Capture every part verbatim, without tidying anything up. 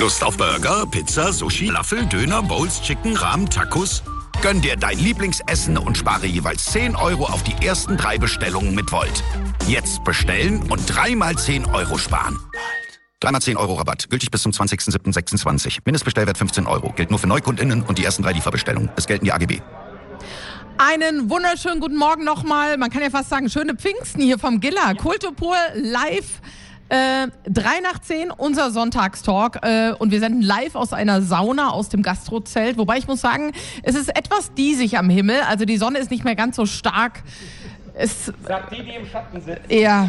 Lust auf Burger, Pizza, Sushi, Falafel, Döner, Bowls, Chicken, Ramen, Tacos? Gönn dir dein Lieblingsessen und spare jeweils zehn Euro auf die ersten drei Bestellungen mit Volt. Jetzt bestellen und dreimal zehn Euro sparen. Dreimal zehn Euro Rabatt. Gültig bis zum zwanzigsten siebten sechsundzwanzig. Mindestbestellwert fünfzehn Euro. Gilt nur für NeukundInnen und die ersten drei Lieferbestellungen. Es gelten die A G B. Einen wunderschönen guten Morgen nochmal. Man kann ja fast sagen, schöne Pfingsten hier vom Giller. Kultur pur live. Äh, drei nach zehn, unser Sonntagstalk. Äh, und wir senden live aus einer Sauna aus dem Gastrozelt. Wobei ich muss sagen, es ist etwas diesig am Himmel. Also die Sonne ist nicht mehr ganz so stark. Es, Sagt die, die im Schatten sitzen. Ja.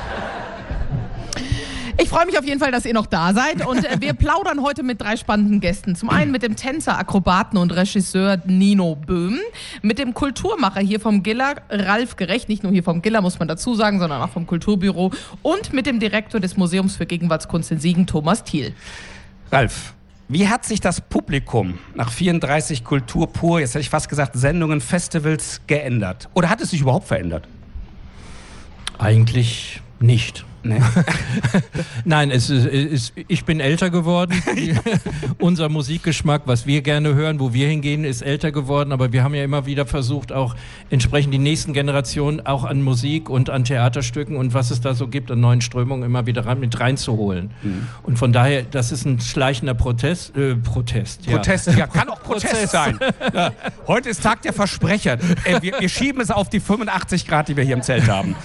Ich freue mich auf jeden Fall, dass ihr noch da seid und äh, wir plaudern heute mit drei spannenden Gästen. Zum einen mit dem Tänzer, Akrobaten und Regisseur Nino Böhm, mit dem Kulturmacher hier vom Giller, Ralf Gerecht, nicht nur hier vom Giller, muss man dazu sagen, sondern auch vom Kulturbüro, und mit dem Direktor des Museums für Gegenwartskunst in Siegen, Thomas Thiel. Ralf, wie hat sich das Publikum nach vierunddreißig Kultur pur, jetzt hätte ich fast gesagt Sendungen, Festivals, geändert? Oder hat es sich überhaupt verändert? Eigentlich nicht. Nee. Nein, es ist, es, ich bin älter geworden. Unser Musikgeschmack, was wir gerne hören, wo wir hingehen, ist älter geworden. Aber wir haben ja immer wieder versucht, auch entsprechend die nächsten Generationen auch an Musik und an Theaterstücken und was es da so gibt, an neuen Strömungen immer wieder rein, mit reinzuholen. Mhm. Und von daher, das ist ein schleichender Protest. Äh, Protest, ja. Protest, ja, kann auch Protest sein. Ja. Heute ist Tag der Versprecher. Äh, wir, wir schieben es auf die fünfundachtzig Grad, die wir hier im Zelt haben.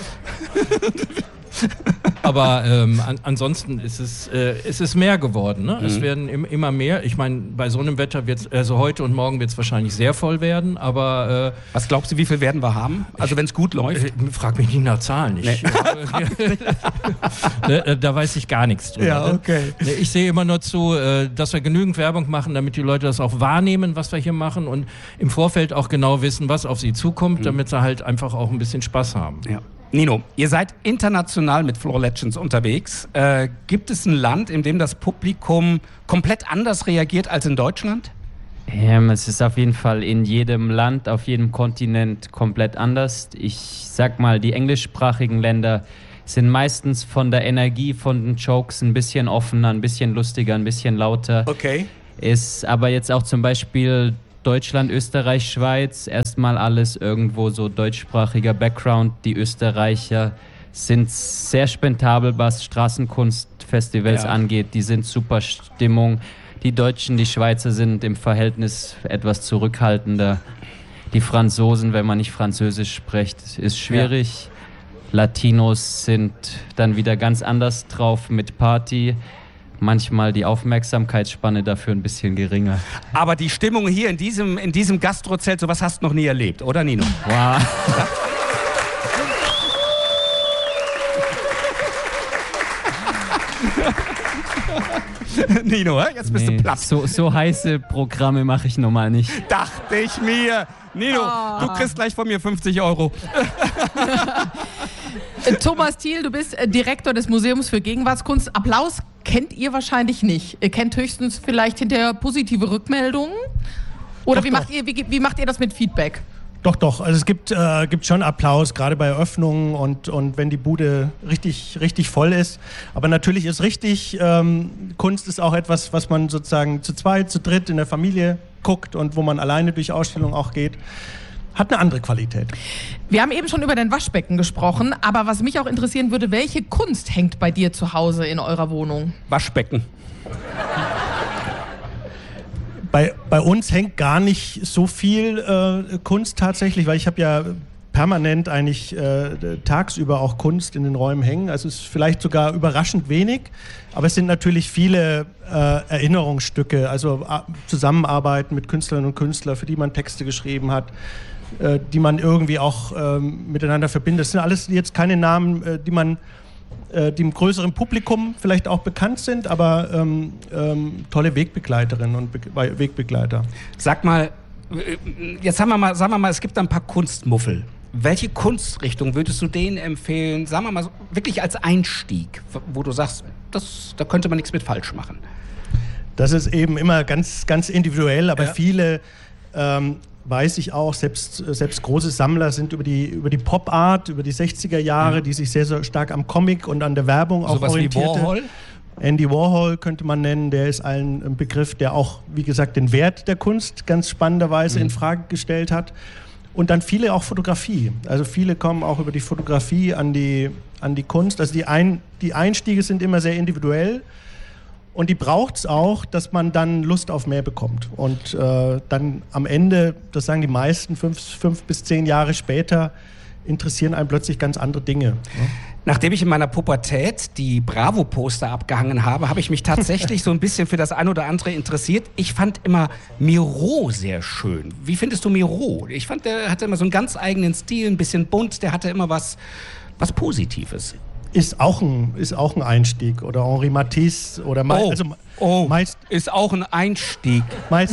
Aber ähm, an, ansonsten ist es, äh, es ist mehr geworden. Ne? Mhm. Es werden im, immer mehr. Ich meine, bei so einem Wetter wird es, also heute und morgen wird es wahrscheinlich sehr voll werden. Aber äh, was glaubst du, wie viel werden wir haben? Also wenn es gut läuft? Äh, frag mich nicht nach Zahlen. Ich, nee. äh, da weiß ich gar nichts drüber. Ja, okay. Ne? Ich sehe immer nur zu, äh, dass wir genügend Werbung machen, damit die Leute das auch wahrnehmen, was wir hier machen, und im Vorfeld auch genau wissen, was auf sie zukommt, mhm. damit sie halt einfach auch ein bisschen Spaß haben. Ja. Nino, ihr seid international mit Floor Legends unterwegs. Äh, gibt es ein Land, in dem das Publikum komplett anders reagiert als in Deutschland? Ähm, es ist auf jeden Fall in jedem Land, auf jedem Kontinent komplett anders. Ich sag mal, die englischsprachigen Länder sind meistens von der Energie, von den Jokes ein bisschen offener, ein bisschen lustiger, ein bisschen lauter. Okay. Ist aber jetzt auch zum Beispiel Deutschland, Österreich, Schweiz, erstmal alles irgendwo so deutschsprachiger Background. Die Österreicher sind sehr spendabel, was Straßenkunstfestivals ja. angeht. Die sind super Stimmung. Die Deutschen, die Schweizer sind im Verhältnis etwas zurückhaltender. Die Franzosen, wenn man nicht Französisch spricht, ist schwierig. Ja. Latinos sind dann wieder ganz anders drauf mit Party. Manchmal die Aufmerksamkeitsspanne dafür ein bisschen geringer. Aber die Stimmung hier in diesem, in diesem Gastrozelt, sowas hast du noch nie erlebt, oder Nino? Wow. Nino, jetzt bist nee, du platt. So, so heiße Programme mache ich normal nicht. Dachte ich mir. Nino, oh. du kriegst gleich von mir fünfzig Euro. Thomas Thiel, du bist Direktor des Museums für Gegenwartskunst. Applaus kennt ihr wahrscheinlich nicht. Ihr kennt höchstens vielleicht hinterher positive Rückmeldungen. Oder doch, wie, doch. Macht ihr, wie, wie macht ihr das mit Feedback? Doch, doch. Also es gibt, äh, gibt schon Applaus, gerade bei Eröffnungen und, und wenn die Bude richtig, richtig voll ist. Aber natürlich ist richtig, ähm, Kunst ist auch etwas, was man sozusagen zu zweit, zu dritt in der Familie guckt und wo man alleine durch Ausstellungen auch geht. Hat eine andere Qualität. Wir haben eben schon über dein Waschbecken gesprochen, aber was mich auch interessieren würde, welche Kunst hängt bei dir zu Hause in eurer Wohnung? Waschbecken. Bei, bei uns hängt gar nicht so viel äh, Kunst tatsächlich, weil ich habe ja permanent eigentlich äh, tagsüber auch Kunst in den Räumen hängen. Also es ist vielleicht sogar überraschend wenig, aber es sind natürlich viele äh, Erinnerungsstücke, also äh, Zusammenarbeiten mit Künstlerinnen und Künstlern, für die man Texte geschrieben hat, äh, die man irgendwie auch äh, miteinander verbindet. Das sind alles jetzt keine Namen, äh, die man die im größeren Publikum vielleicht auch bekannt sind, aber ähm, ähm, tolle Wegbegleiterinnen und Be- Wegbegleiter. Sag mal, jetzt haben wir mal, sagen wir mal, es gibt ein paar Kunstmuffel. Welche Kunstrichtung würdest du denen empfehlen, sagen wir mal, wirklich als Einstieg, wo du sagst, das, da könnte man nichts mit falsch machen? Das ist eben immer ganz, ganz individuell, aber ja. viele ähm, weiß ich auch, selbst, selbst große Sammler sind über die, über die Pop-Art, über die sechziger Jahre, ja. die sich sehr, sehr stark am Comic und an der Werbung auch so was orientierte. Wie Warhol? Andy Warhol könnte man nennen, der ist allen ein Begriff, der auch, wie gesagt, den Wert der Kunst ganz spannenderweise mhm. in Frage gestellt hat. Und dann viele auch Fotografie. Also viele kommen auch über die Fotografie an die, an die Kunst. Also die, Ein, die Einstiege sind immer sehr individuell. Und die braucht es auch, dass man dann Lust auf mehr bekommt. Und äh, dann am Ende, das sagen die meisten, fünf, fünf bis zehn Jahre später, interessieren einen plötzlich ganz andere Dinge. Ja? Nachdem ich in meiner Pubertät die Bravo-Poster abgehangen habe, habe ich mich tatsächlich so ein bisschen für das ein oder andere interessiert. Ich fand immer Miro sehr schön. Wie findest du Miro? Ich fand, der hatte immer so einen ganz eigenen Stil, ein bisschen bunt, der hatte immer was, was Positives. Ist auch ein, ist auch ein Einstieg. Oder Henri Matisse. Oder me- oh, also oh meist, ist auch ein Einstieg. Meist,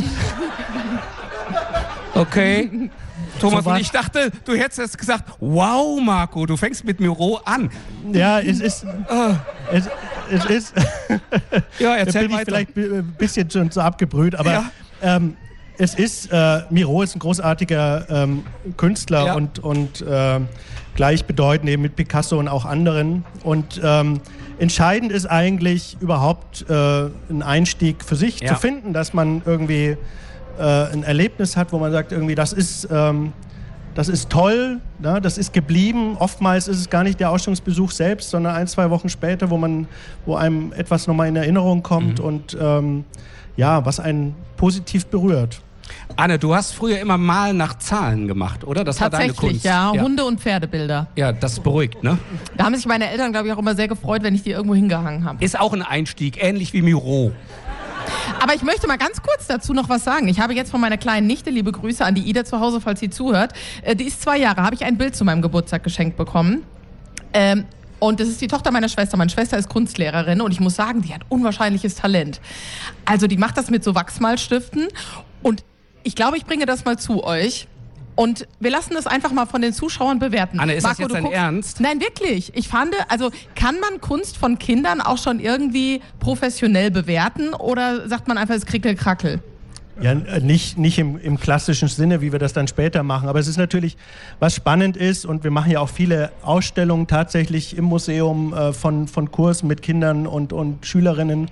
okay. Thomas, so und ich dachte, du hättest jetzt gesagt, wow, Marco, du fängst mit Miro an. Ja, es ist... Uh. Es, es ist... ja, erzähl bin ich weiter. vielleicht ein bisschen schon so abgebrüht, aber... Ja. Ähm, es ist... Äh, Miro ist ein großartiger ähm, Künstler ja. und... und äh, gleichbedeutend eben mit Picasso und auch anderen. Und ähm, entscheidend ist eigentlich überhaupt äh, einen Einstieg für sich ja. zu finden, dass man irgendwie äh, ein Erlebnis hat, wo man sagt, irgendwie das ist, ähm, das ist toll, ne? Das ist geblieben. Oftmals ist es gar nicht der Ausstellungsbesuch selbst, sondern ein, zwei Wochen später, wo man, wo einem etwas nochmal in Erinnerung kommt mhm. und ähm, ja, was einen positiv berührt. Anne, du hast früher immer mal nach Zahlen gemacht, oder? Das war deine Kunst. Tatsächlich, ja. ja. Hunde- und Pferdebilder. Ja, das beruhigt, ne? Da haben sich meine Eltern, glaube ich, auch immer sehr gefreut, wenn ich die irgendwo hingehangen habe. Ist auch ein Einstieg, ähnlich wie Miro. Aber ich möchte mal ganz kurz dazu noch was sagen. Ich habe jetzt von meiner kleinen Nichte, liebe Grüße an die Ida zu Hause, falls sie zuhört. Die ist zwei Jahre, habe ich ein Bild zu meinem Geburtstag geschenkt bekommen. Ähm, Und das ist die Tochter meiner Schwester. Meine Schwester ist Kunstlehrerin und ich muss sagen, die hat unwahrscheinliches Talent. Also die macht das mit so Wachsmalstiften und ich glaube, ich bringe das mal zu euch. Und wir lassen das einfach mal von den Zuschauern bewerten. Anne, ist Marco, das jetzt dein Ernst? Nein, wirklich. Ich fand, also kann man Kunst von Kindern auch schon irgendwie professionell bewerten oder sagt man einfach, es krickel-krackel? Ja, nicht, nicht im, im klassischen Sinne, wie wir das dann später machen. Aber es ist natürlich, was spannend ist, und wir machen ja auch viele Ausstellungen tatsächlich im Museum äh, von, von Kursen mit Kindern und, und Schülerinnen.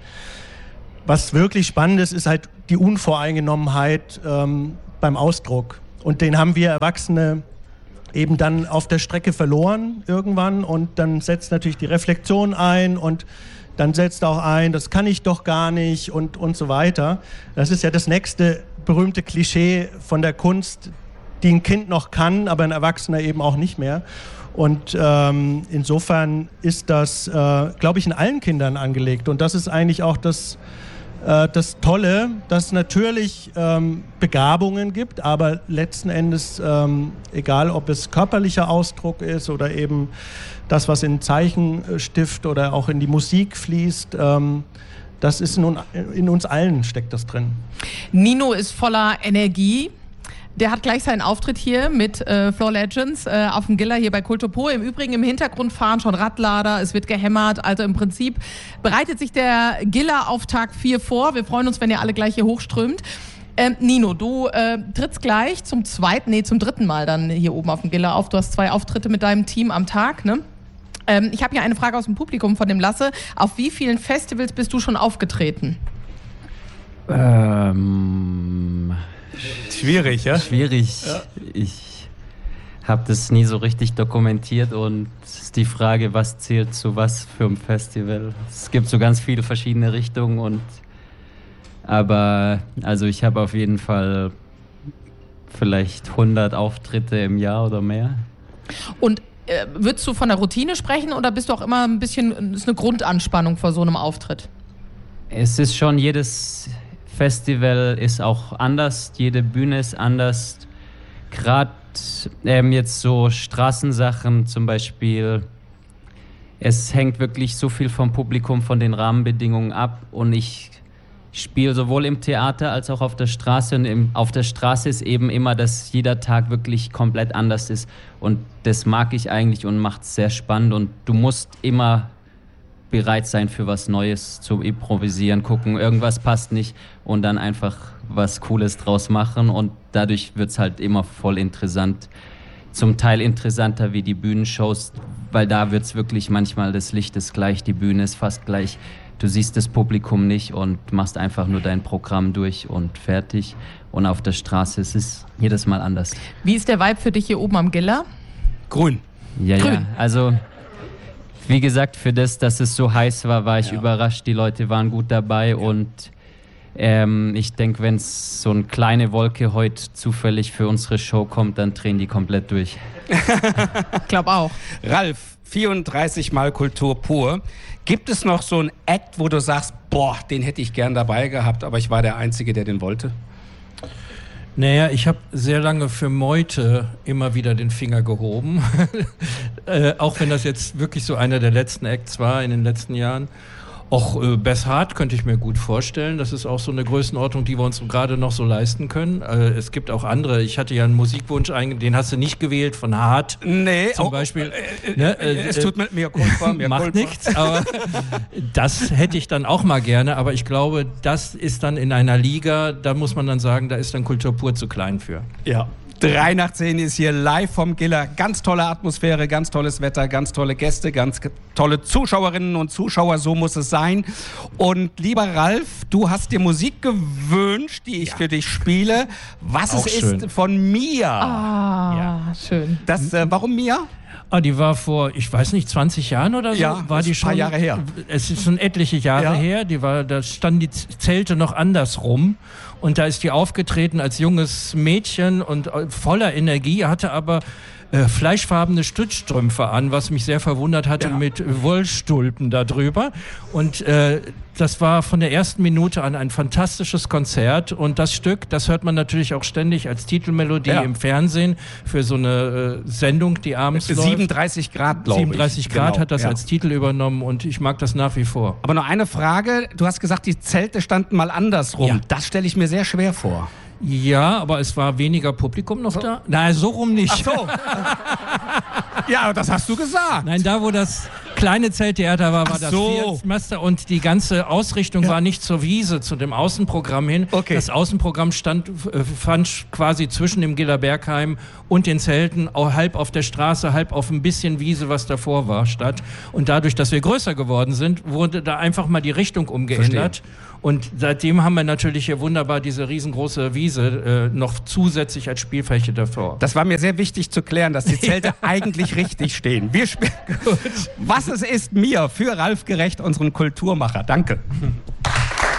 Was wirklich spannend ist, ist halt die Unvoreingenommenheit ähm, beim Ausdruck. Und den haben wir Erwachsene eben dann auf der Strecke verloren irgendwann. Und dann setzt natürlich die Reflexion ein und dann setzt auch ein, das kann ich doch gar nicht und, und so weiter. Das ist ja das nächste berühmte Klischee von der Kunst, die ein Kind noch kann, aber ein Erwachsener eben auch nicht mehr. Und ähm, insofern ist das, äh, glaube ich, in allen Kindern angelegt. Und das ist eigentlich auch das, äh, das Tolle, dass es natürlich ähm, Begabungen gibt, aber letzten Endes, ähm, egal ob es körperlicher Ausdruck ist oder eben das, was in Zeichenstift oder auch in die Musik fließt, ähm, das ist in, in uns allen steckt das drin. Nino ist voller Energie. Der hat gleich seinen Auftritt hier mit äh, Floor Legends äh, auf dem Giller hier bei Kulturpol. Im Übrigen im Hintergrund fahren schon Radlader, es wird gehämmert. Also im Prinzip bereitet sich der Giller auf Tag vier vor. Wir freuen uns, wenn ihr alle gleich hier hochströmt. Ähm, Nino, du äh, trittst gleich zum zweiten, nee, zum dritten Mal dann hier oben auf dem Giller auf. Du hast zwei Auftritte mit deinem Team am Tag, ne? Ähm, ich habe hier eine Frage aus dem Publikum von dem Lasse. Auf wie vielen Festivals bist du schon aufgetreten? Ähm... Schwierig, ja? Schwierig. Ja. Ich habe das nie so richtig dokumentiert und es ist die Frage, was zählt zu was für ein Festival. Es gibt so ganz viele verschiedene Richtungen und aber also ich habe auf jeden Fall vielleicht hundert Auftritte im Jahr oder mehr. Und äh, würdest du von der Routine sprechen oder bist du auch immer ein bisschen, ist eine Grundanspannung vor so einem Auftritt? Es ist schon jedes Festival ist auch anders, jede Bühne ist anders. Gerade ähm, jetzt so Straßensachen zum Beispiel, es hängt wirklich so viel vom Publikum, von den Rahmenbedingungen ab und ich spiele sowohl im Theater als auch auf der Straße und im, auf der Straße ist eben immer, dass jeder Tag wirklich komplett anders ist und das mag ich eigentlich und macht es sehr spannend und du musst immer bereit sein für was Neues zu improvisieren, gucken, irgendwas passt nicht und dann einfach was Cooles draus machen und dadurch wird es halt immer voll interessant. Zum Teil interessanter wie die Bühnenshows, weil da wird es wirklich manchmal, das Licht ist gleich, die Bühne ist fast gleich. du siehst das Publikum nicht und machst einfach nur dein Programm durch und fertig. Und auf der Straße ist es jedes Mal anders. Wie ist der Vibe für dich hier oben am Giller? Grün. Ja, Grün. ja, also wie gesagt, für das, dass es so heiß war, war ich Ja. überrascht. Die Leute waren gut dabei ja. und ähm, ich denke, wenn so eine kleine Wolke heute zufällig für unsere Show kommt, dann drehen die komplett durch. Ich glaube auch. Ralf, vierunddreißig Mal Kultur pur. Gibt es noch so einen Act, wo du sagst, boah, den hätte ich gern dabei gehabt, aber ich war der Einzige, der den wollte? Naja, ich habe sehr lange für Meute immer wieder den Finger gehoben. äh, auch wenn das jetzt wirklich so einer der letzten Acts war in den letzten Jahren. Auch äh, Beth Hart könnte ich mir gut vorstellen. Das ist auch so eine Größenordnung, die wir uns gerade noch so leisten können. Äh, es gibt auch andere. Ich hatte ja einen Musikwunsch, einge- den hast du nicht gewählt, von Hart. Nee, Zum oh, Beispiel. Äh, ne, äh, es tut mit mir culpa, mir macht culpa. nichts, aber das hätte ich dann auch mal gerne. Aber ich glaube, das ist dann in einer Liga, da muss man dann sagen, da ist dann Kultur pur zu klein für. Ja. drei nach zehn ist hier live vom Giller. Ganz tolle Atmosphäre, ganz tolles Wetter, ganz tolle Gäste, ganz ge- tolle Zuschauerinnen und Zuschauer, so muss es sein. Und lieber Ralf, du hast dir Musik gewünscht, die ich für dich spiele. Was Auch es schön. ist von Mia. Ah, schön. Das, äh, warum Mia? Ah, die war vor, ich weiß nicht, zwanzig Jahren oder so? Ja, war ist die ein paar schon, Jahre her. Es ist schon etliche Jahre Ja. her. Die war, da standen die Z- Zelte noch andersrum. Und da ist die aufgetreten als junges Mädchen und äh, voller Energie, hatte aber äh, fleischfarbene Stützstrümpfe an, was mich sehr verwundert hatte, Ja. mit Wollstulpen da drüber. Und äh, das war von der ersten Minute an ein fantastisches Konzert. Und das Stück, das hört man natürlich auch ständig als Titelmelodie Ja. im Fernsehen für so eine äh, Sendung, die abends läuft. siebenunddreißig Grad, glaube ich. siebenunddreißig Grad Genau, hat das ja. als Titel übernommen und ich mag das nach wie vor. Aber noch eine Frage. Du hast gesagt, die Zelte standen mal andersrum. Ja. Das stelle ich mir sehr schwer vor. Ja, aber es war weniger Publikum noch da. Nein, so rum nicht. Ach so. Ja, das hast du gesagt. Nein, da wo das kleine Zelttheater war, war Ach das so. Viertmester und die ganze Ausrichtung war nicht zur Wiese, zu dem Außenprogramm hin. Okay. Das Außenprogramm stand, äh, fand quasi zwischen dem Giller Bergheim und den Zelten, auch halb auf der Straße, halb auf ein bisschen Wiese, was davor war, statt. Und dadurch, dass wir größer geworden sind, wurde da einfach mal die Richtung umgeändert. Und seitdem haben wir natürlich hier wunderbar diese riesengroße Wiese äh, noch zusätzlich als Spielfläche davor. Das war mir sehr wichtig zu klären, dass die Zelte eigentlich richtig stehen. Wir spielen. Was es ist mir für Ralf Gerecht, unseren Kulturmacher. Danke.